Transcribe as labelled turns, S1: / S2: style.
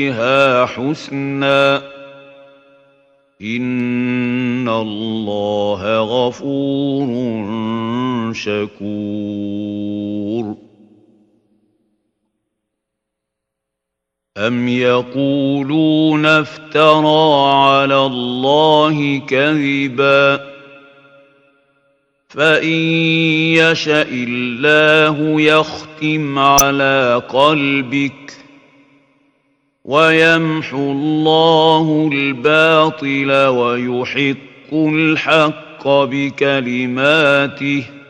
S1: بها حسنا إن الله غفور شكور أم يقولون افترى على الله كذبا فإن يشأ الله يختم على قلبك ويمحو الله الباطل ويحق الحق بكلماته